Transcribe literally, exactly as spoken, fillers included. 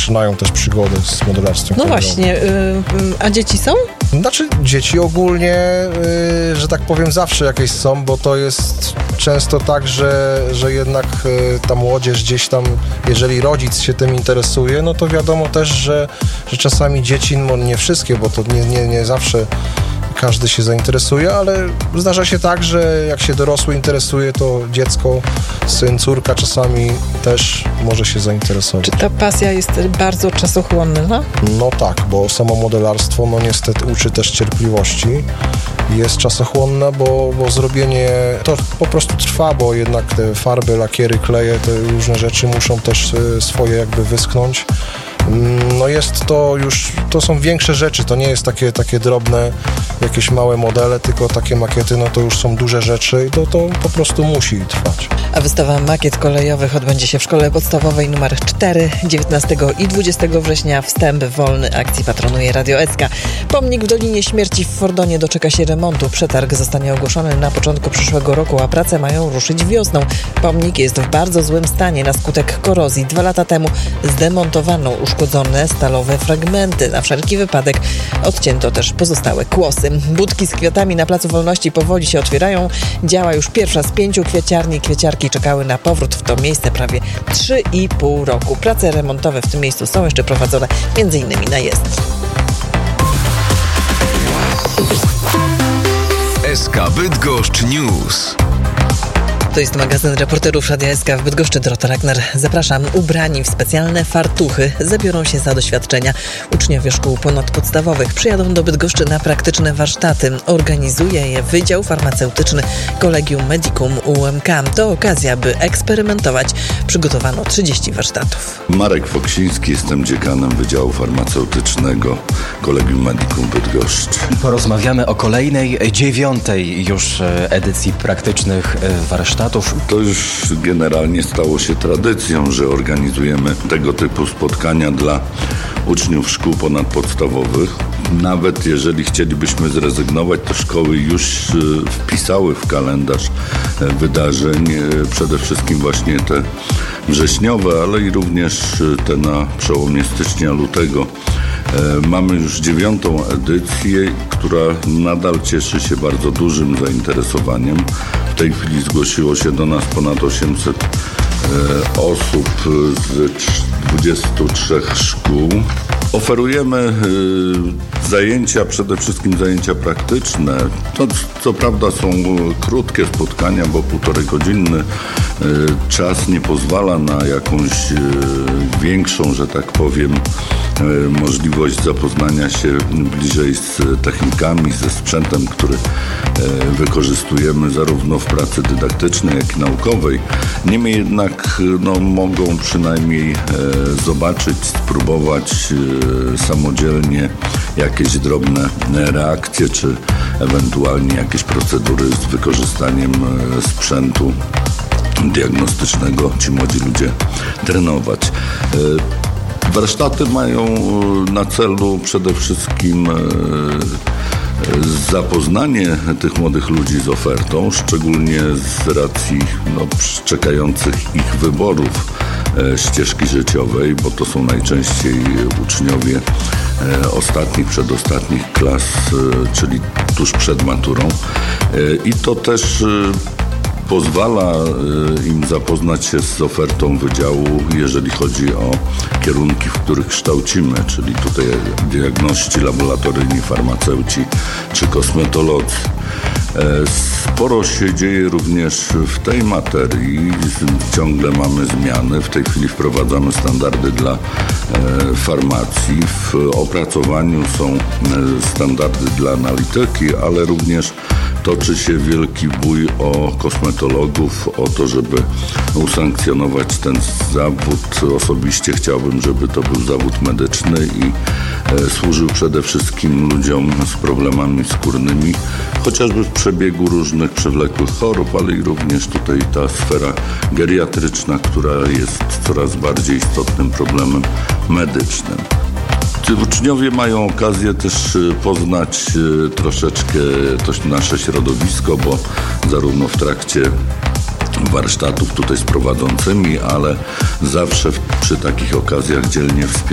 zaczynają też przygodę z modelarstwem No kolejowym. właśnie, yy, a dzieci są? Znaczy dzieci ogólnie, yy, że tak powiem, zawsze jakieś są, bo to jest często tak, że, że jednak yy, ta młodzież gdzieś tam, jeżeli rodzic się tym interesuje, no to wiadomo też, że, że czasami dzieci, no nie wszystkie, bo to nie, nie, nie zawsze każdy się zainteresuje, ale zdarza się tak, że jak się dorosły interesuje, to dziecko, syn, córka czasami też może się zainteresować. Czy ta pasja jest bardzo czasochłonna? No tak, bo samo modelarstwo no niestety uczy też cierpliwości. Jest czasochłonna, bo, bo zrobienie to po prostu trwa, bo jednak te farby, lakiery, kleje, te różne rzeczy muszą też swoje jakby wyschnąć. No jest to już, to są większe rzeczy, to nie jest takie, takie drobne, jakieś małe modele, tylko takie makiety, no to już są duże rzeczy i to, to po prostu musi trwać. A wystawa makiet kolejowych odbędzie się w Szkole Podstawowej numer cztery, dziewiętnastego i dwudziestego września. Wstęp wolny, akcji patronuje Radio S K. Pomnik w Dolinie Śmierci w Fordonie doczeka się remontu. Przetarg zostanie ogłoszony na początku przyszłego roku, a prace mają ruszyć wiosną. Pomnik jest w bardzo złym stanie na skutek korozji. Dwa lata temu zdemontowano uszkodzone stalowe fragmenty. Na wszelki wypadek odcięto też pozostałe kłosy. Budki z kwiatami na Placu Wolności powoli się otwierają. Działa już pierwsza z pięciu kwieciarni. Kwieciarki czekały na powrót w to miejsce prawie trzy i pół roku. Prace remontowe w tym miejscu są jeszcze prowadzone między innymi na jezdni. S K Bydgoszcz News. To jest magazyn reporterów Radia S K w Bydgoszczy. Dorota Ragnar. Zapraszam. Ubrani w specjalne fartuchy zabiorą się za doświadczenia. Uczniowie szkół ponadpodstawowych przyjadą do Bydgoszczy na praktyczne warsztaty. Organizuje je Wydział Farmaceutyczny Collegium Medicum U M K. To okazja, by eksperymentować. Przygotowano trzydzieści warsztatów. Marek Foksiński, jestem dziekanem Wydziału Farmaceutycznego Collegium Medicum Bydgoszcz. Porozmawiamy o kolejnej, dziewiątej już edycji praktycznych warsztatów. To już generalnie stało się tradycją, że organizujemy tego typu spotkania dla uczniów szkół ponadpodstawowych. Nawet jeżeli chcielibyśmy zrezygnować, to szkoły już wpisały w kalendarz wydarzeń przede wszystkim właśnie te wrześniowe, ale i również te na przełomie stycznia, lutego. Mamy już dziewiątą edycję, która nadal cieszy się bardzo dużym zainteresowaniem. W tej chwili zgłosiło się do nas ponad osiemset osób z dwudziestu trzech szkół. Oferujemy zajęcia, przede wszystkim zajęcia praktyczne. To co prawda są krótkie spotkania, bo półtorej godzinny czas nie pozwala na jakąś większą, że tak powiem, możliwość zapoznania się bliżej z technikami, ze sprzętem, który wykorzystujemy zarówno w pracy dydaktycznej, jak i naukowej. Niemniej jednak no, mogą przynajmniej zobaczyć, spróbować samodzielnie jakieś drobne reakcje, czy ewentualnie jakieś procedury z wykorzystaniem sprzętu diagnostycznego ci młodzi ludzie trenować. Warsztaty mają na celu przede wszystkim zapoznanie tych młodych ludzi z ofertą, szczególnie z racji no, czekających ich wyborów ścieżki życiowej, bo to są najczęściej uczniowie ostatnich, przedostatnich klas, czyli tuż przed maturą. I to też pozwala im zapoznać się z ofertą wydziału, jeżeli chodzi o kierunki, w których kształcimy, czyli tutaj diagności laboratoryjni, farmaceuci czy kosmetolodzy. Sporo się dzieje również w tej materii, ciągle mamy zmiany. W tej chwili wprowadzamy standardy dla farmacji. W opracowaniu są standardy dla analityki, ale również toczy się wielki bój o kosmetologów, o to, żeby usankcjonować ten zawód. Osobiście chciałbym, żeby to był zawód medyczny i e, służył przede wszystkim ludziom z problemami skórnymi, chociażby w przebiegu różnych przewlekłych chorób, ale i również tutaj ta sfera geriatryczna, która jest coraz bardziej istotnym problemem medycznym. Uczniowie mają okazję też poznać troszeczkę to nasze środowisko, bo zarówno w trakcie warsztatów tutaj z prowadzącymi, ale zawsze przy takich okazjach dzielnie wspieramy